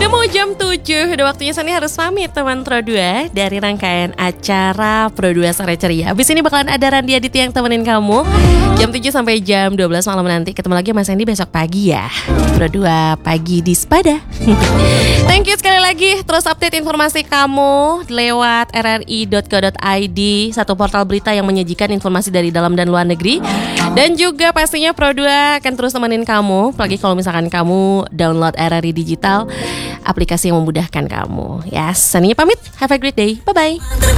mau jam 7, udah waktunya Sani harus pamit teman Pro 2 dari rangkaian acara Pro 2 Sore Ceria. Habis ini bakalan ada Randi Aditya yang temenin kamu jam 7 sampai jam 12 malam nanti. Ketemu lagi Mas Sandy besok pagi ya, Pro 2 pagi di Spada. Thank you sekali lagi. Terus update informasi kamu lewat rri.co.id, satu portal berita yang menyajikan informasi dari dalam dan luar negeri. Dan juga pastinya Pro 2 akan terus temenin kamu, apalagi kalau misalkan kamu download RRI Digital, aplikasi yang memudahkan kamu. Yes, Saninya pamit. Have a great day. Bye-bye.